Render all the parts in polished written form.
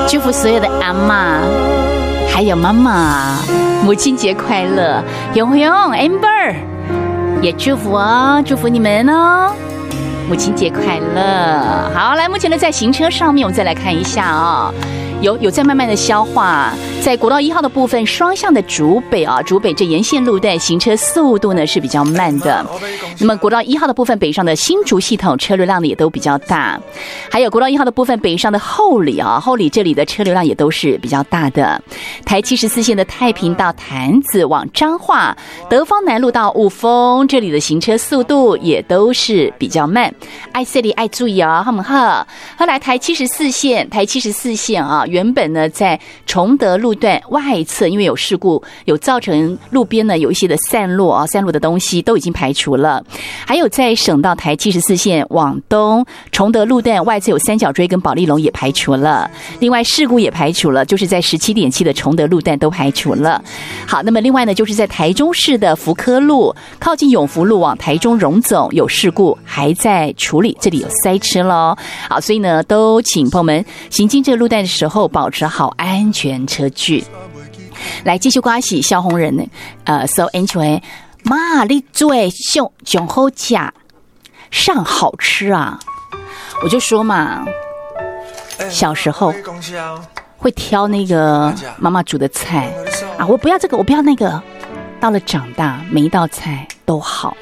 祝福所有的阿嬷还有妈妈，母亲节快乐！永永 Amber 也祝福哦，祝福你们哦，母亲节快乐！好，来，目前呢在行车上面，我们再来看一下哦。有在慢慢的消化，在国道1号的部分，双向的竹北啊，竹北这沿线路段行车速度呢是比较慢的。那么国道1号的部分，北上的新竹系统车流量呢也都比较大，还有国道1号的部分北上的后里啊，后里这里的车流量也都是比较大的。台74线的太平到潭子往彰化，德芳南路到雾峰这里的行车速度也都是比较慢。爱这里爱注意啊，好不好？后来台74线啊。原本呢，在崇德路段外侧，因为有事故，有造成路边呢有一些的散落的东西都已经排除了。还有在省道台74线往东，崇德路段外侧有三角锥跟保利龙也排除了。另外事故也排除了，就是在17.7的崇德路段都排除了。好，那么另外呢，就是在台中市的福科路靠近永福路往台中荣总有事故，还在处理，这里有塞车咯。好，所以呢，都请朋友们行经这个路段的时候，保持好安全车距。来继续刮洗萧红人呢，so anyway， 妈，你做上好吃，上好吃啊！我就说嘛，小时候会挑那个妈妈煮的菜啊，我不要这个，我不要那个。到了长大，每一道菜都好。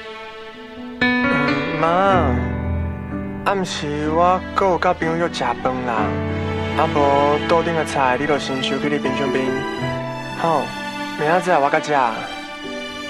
妈，暗时我还有跟朋友吃饭啦。啊无桌顶的菜，你就先收去你冰箱冰。好，明仔载我甲食。